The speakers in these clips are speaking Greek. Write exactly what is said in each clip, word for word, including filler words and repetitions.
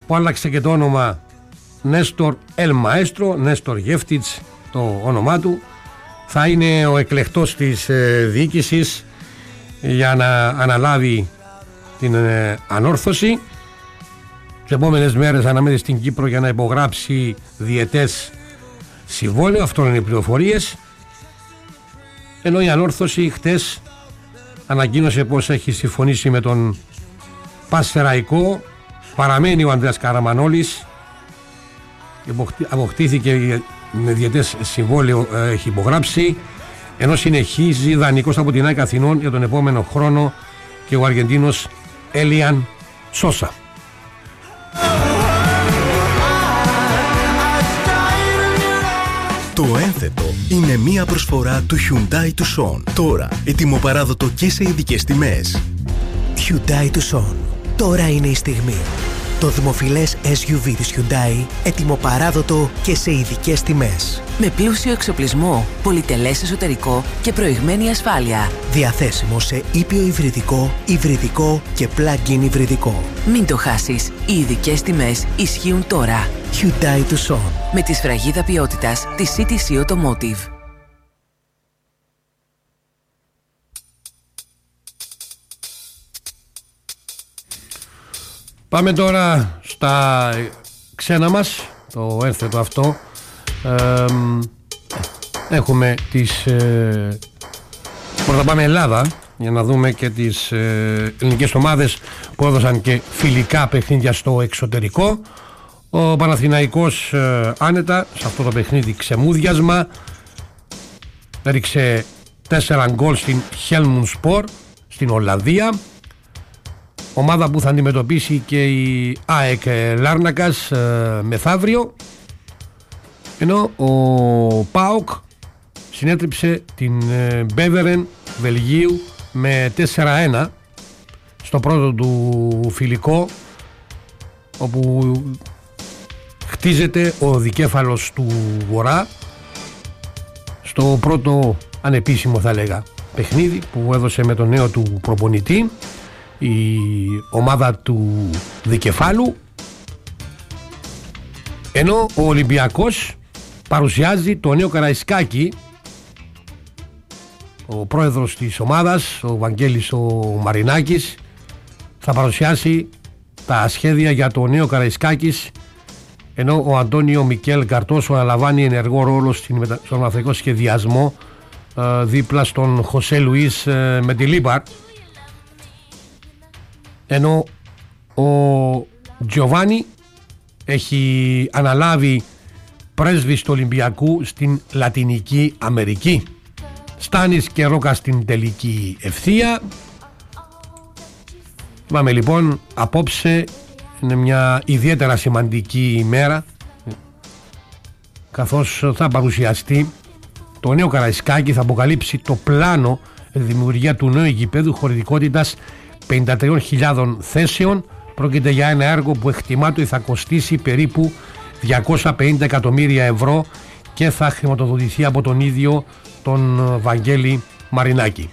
που άλλαξε και το όνομα Νέστορ Ελ Μαέστρο, Νέστορ Γεύτιτς το όνομά του, θα είναι ο εκλεκτός της ε, διοίκησης για να αναλάβει την ε, ανόρθωση. Τις επόμενες μέρες αναμένει στην Κύπρο για να υπογράψει διετές συμβόλαιο. Αυτό είναι οι πληροφορίες. Ενώ η ανόρθωση χτες ανακοίνωσε πως έχει συμφωνήσει με τον Πασσεραϊκό. Παραμένει ο Ανδρέας Καραμανόλης, αποκτήθηκε με διετές συμβόλαιο, έχει υπογράψει, ενώ συνεχίζει δανεικός από την ΑΕΚ Αθηνών για τον επόμενο χρόνο και ο Αργεντίνος Έλιαν Σόσα. Το ένθετο είναι μία προσφορά του Hyundai Tucson. Τώρα ετοιμοπαράδοτο και σε ειδικές τιμές. Hyundai Tucson. Τώρα είναι η στιγμή. Το δημοφιλές ες γιου βι της Hyundai, ετοιμοπαράδοτο και σε ειδικές τιμές. Με πλούσιο εξοπλισμό, πολυτελές εσωτερικό και προηγμένη ασφάλεια. Διαθέσιμο σε ήπιο υβριδικό, υβριδικό και plug-in υβριδικό. Μην το χάσεις, οι ειδικές τιμές ισχύουν τώρα. Hyundai Tucson. Με τη σφραγίδα ποιότητας της σι τι σι Automotive. Πάμε τώρα στα ξένα μας, το ένθετο αυτό. Ε, έχουμε τις ε, πρώτα πάμε Ελλάδα για να δούμε και τις ε, ελληνικές ομάδες που έδωσαν και φιλικά παιχνίδια στο εξωτερικό. Ο Παναθηναϊκός ε, άνετα σε αυτό το παιχνίδι ξεμούδιασμα, έριξε τέσσερα γκολ στην Helmond Sport στην Ολλανδία, ομάδα που θα αντιμετωπίσει και η ΑΕΚ Λάρνακας ε, μεθαύριο, ενώ ο ΠΑΟΚ συνέτριψε την ε, Μπέβερεν Βελγίου με τέσσερα ένα στο πρώτο του φιλικό, όπου χτίζεται ο δικέφαλος του Βορρά στο πρώτο ανεπίσημο, θα λέγα, παιχνίδι που έδωσε με τον νέο του προπονητή η ομάδα του δικεφάλου, ενώ ο Ολυμπιακός παρουσιάζει το νέο Καραϊσκάκη. Ο πρόεδρος της ομάδας, ο Βαγγέλης ο Μαρινάκης, θα παρουσιάσει τα σχέδια για το νέο Καραϊσκάκης, ενώ ο Αντώνιο Μικέλ Καρτόσο αναλαμβάνει ενεργό ρόλο στον αθλητικό σχεδιασμό ε, δίπλα στον Χωσέ Λουίς ε, Μεντιλίμπαρ, ενώ ο Τζιοβάνι έχει αναλάβει πρέσβης του Ολυμπιακού στην Λατινική Αμερική. Στάνης και Ρόκα στην τελική ευθεία. Είπαμε λοιπόν, απόψε είναι μια ιδιαίτερα σημαντική ημέρα, καθώς θα παρουσιαστεί το νέο Καραϊσκάκη, θα αποκαλύψει το πλάνο δημιουργία του νέου γηπέδου χωρητικότητας πενήντα τριών χιλιάδων θέσεων. Πρόκειται για ένα έργο που εκτιμάται θα κοστίσει περίπου διακόσια πενήντα εκατομμύρια ευρώ και θα χρηματοδοτηθεί από τον ίδιο τον Βαγγέλη Μαρινάκη.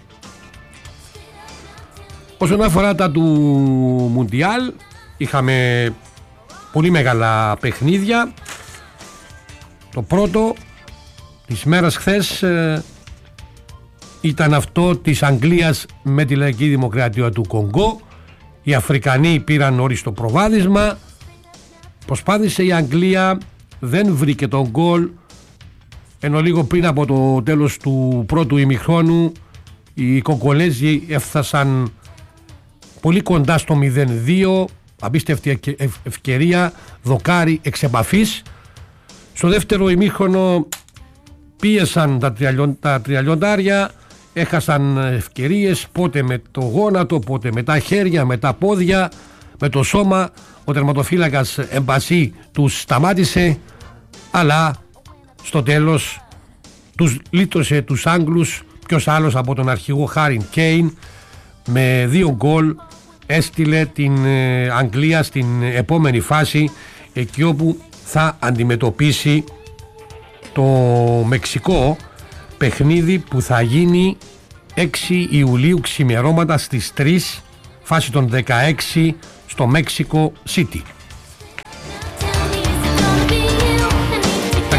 Όσον αφορά τα του Μουντιάλ, είχαμε πολύ μεγάλα παιχνίδια. Το πρώτο της μέρας χθες ε, ήταν αυτό της Αγγλίας με τη Λαϊκή Δημοκρατία του Κονγκό. Οι Αφρικανοί πήραν νωρίς το προβάδισμα. Προσπάθησε η Αγγλία, δεν βρήκε τον γκολ, ενώ λίγο πριν από το τέλος του πρώτου ημιχρόνου οι Κογκολέζοι έφτασαν πολύ κοντά στο μηδέν δύο. Απίστευτη ευκαιρία, δοκάρι εξ επαφής. Στο δεύτερο ημίχρονο πίεσαν τα, τριαλιον, τα τριαλιοντάρια, έχασαν ευκαιρίες, πότε με το γόνατο, πότε με τα χέρια, με τα πόδια, με το σώμα. Ο τερματοφύλακας Εμπασί τους σταμάτησε, αλλά στο τέλος τους λύτρωσε τους Άγγλους, ποιος άλλος από τον αρχηγό Χάριν Κέιν, με δύο γκολ έστειλε την Αγγλία στην επόμενη φάση, εκεί όπου θα αντιμετωπίσει το Μεξικό, παιχνίδι που θα γίνει έξι Ιουλίου ξημερώματα στις τρεις, φάση των δεκαέξι στο Μέξικο City.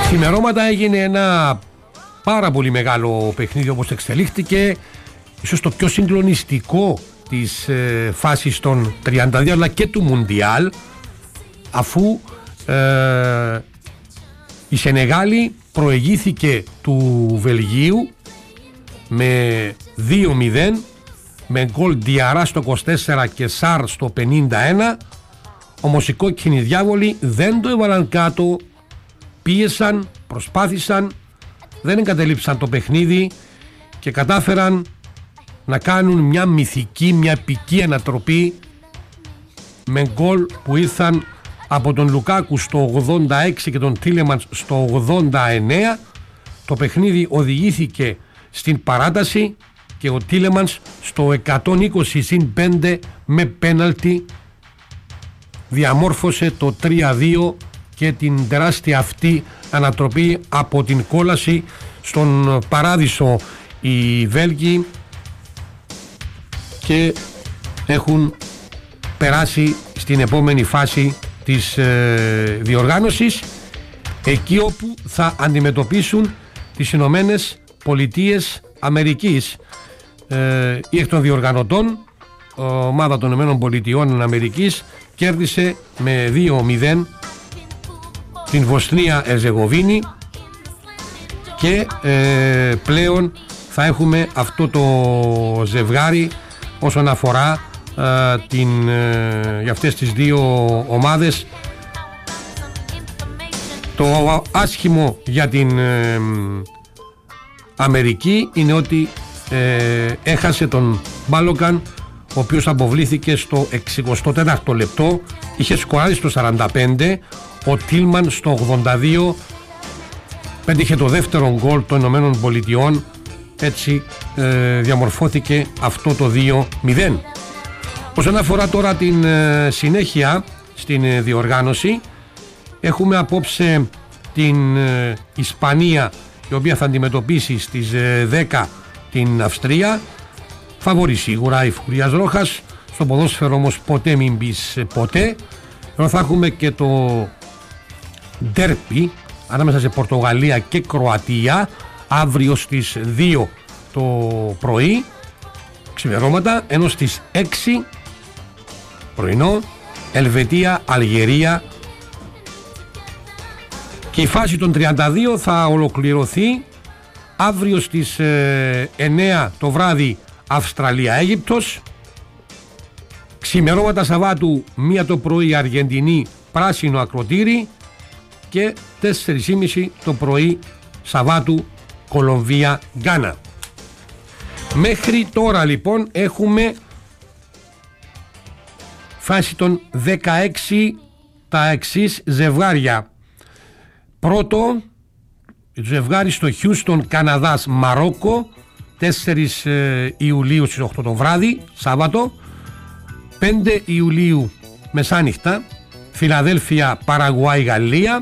Ξημερώματα έγινε ένα πάρα πολύ μεγάλο παιχνίδι όπως εξελίχθηκε, ίσως το πιο συγκλονιστικό της ε, φάσης των τριάντα δύο αλλά και του Μουντιάλ, αφού ε, η Σενεγάλη προηγήθηκε του Βελγίου με δύο μηδέν, με γκολ Διαρά στο είκοσι τέσσερα και Σάρ στο πενήντα ένα. Όμως οι κόκκινοι διάβολοι δεν το έβαλαν κάτω, πίεσαν, προσπάθησαν, δεν εγκατέλειψαν το παιχνίδι και κατάφεραν να κάνουν μια μυθική, μια επική ανατροπή με γκολ που ήρθαν από τον Λουκάκου στο ογδόντα έξι και τον Τίλεμαντς στο ογδόντα εννέα. Το παιχνίδι οδηγήθηκε στην παράταση και ο Τίλεμαντς στο εκατόν είκοσι συν πέντε με πέναλτι διαμόρφωσε το τρία δύο και την τεράστια αυτή ανατροπή από την κόλαση στον παράδεισο οι Βέλγοι και έχουν περάσει στην επόμενη φάση της ε, διοργάνωσης, εκεί όπου θα αντιμετωπίσουν τις Ηνωμένες Πολιτείες Αμερικής. Ε, η εκ των διοργανωτών ομάδα των Ηνωμένων Πολιτειών Αμερικής κέρδισε με δύο μηδέν την Βοσνία Ερζεγοβίνη και ε, πλέον θα έχουμε αυτό το ζευγάρι όσον αφορά ε, την, ε, για αυτές τις δύο ομάδες. Το άσχημο για την ε, Αμερική είναι ότι ε, έχασε τον Μπάλοκαν, ο οποίος αποβλήθηκε στο εξηκοστό τέταρτο λεπτό, είχε σκοράρει στο σαράντα πέντε, ο Τίλμαν στο ογδόντα δύο πέτυχε το δεύτερο γκολ των Ηνωμένων Πολιτειών, έτσι ε, διαμορφώθηκε αυτό το δύο μηδέν. Όσον αφορά τώρα την ε, συνέχεια στην ε, διοργάνωση, έχουμε απόψε την ε, Ισπανία, η οποία θα αντιμετωπίσει στις ε, δέκα την Αυστρία. Φαβορεί σίγουρα η Φουριάς Ρόχας. Στο ποδόσφαιρο όμως ποτέ μην πεις ποτέ. Εδώ θα έχουμε και το ντέρπι ανάμεσα σε Πορτογαλία και Κροατία αύριο στις δύο το πρωί ξημερώματα, ενώ στις έξι πρωινό Ελβετία Αλγερία. Και η φάση των τριάντα δύο θα ολοκληρωθεί αύριο στις ε, εννέα το βράδυ Αυστραλία-Αίγυπτος. Ξημερώματα Σαββάτου μία το πρωί Αργεντινή πράσινο ακροτήρι και τέσσερις και μισή το πρωί Σαββάτου Κολομβία Γκάνα. Μέχρι τώρα λοιπόν έχουμε φάση των δεκαέξι τα εξής ζευγάρια. Πρώτο, το ζευγάρι στο Χιούστον Καναδάς Μαρόκο, τέσσερις Ιουλίου στις οκτώ το βράδυ Σάββατο. Πέντε Ιουλίου μεσάνυχτα Φιλαδέλφια Παραγουάη Γαλλία.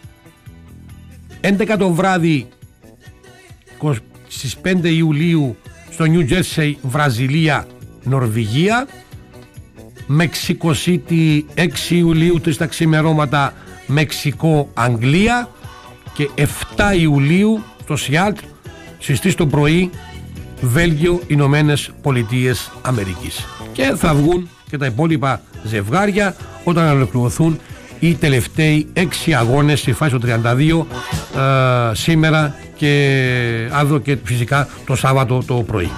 έντεκα το βράδυ στις πέντε Ιουλίου στο Νιου Τζέρσεϊ Βραζιλία Νορβηγία. Μεξικό City έξι Ιουλίου τα ξημερώματα Μεξικό Αγγλία. Και επτά Ιουλίου στο Σιάτλ στις τρεις το πρωί Βέλγιο Ηνωμένες Πολιτείες Αμερικής. Και θα βγουν και τα υπόλοιπα ζευγάρια όταν ολοκληρωθούν οι τελευταίοι έξι αγώνες στη φάση του τριάντα δύο ε, σήμερα και αύριο και φυσικά το Σάββατο το πρωί.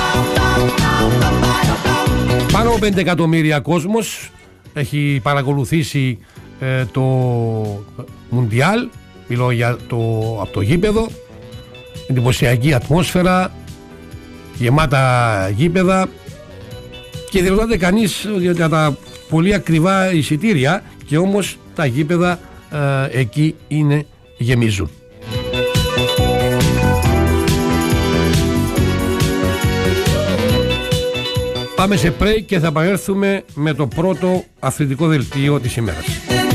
Πάνω από πέντε εκατομμύρια κόσμος έχει παρακολουθήσει ε, το Μουντιάλ. Μιλώ για το, από το γήπεδο, εντυπωσιακή ατμόσφαιρα, γεμάτα γήπεδα και διερωτάται κανείς για τα πολύ ακριβά εισιτήρια και όμως τα γήπεδα ε, εκεί είναι γεμίζουν. Πάμε σε break και θα επανέλθουμε με το πρώτο αθλητικό δελτίο της ημέρας.